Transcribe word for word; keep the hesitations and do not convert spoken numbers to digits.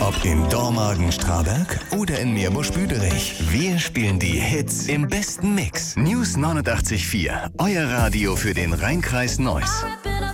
Ob in Dormagen, Straberg oder in Meerbusch-Büderich. Wir spielen die Hits im besten Mix. News neunundachtzig Komma vier. Euer Radio für den Rheinkreis Neuss.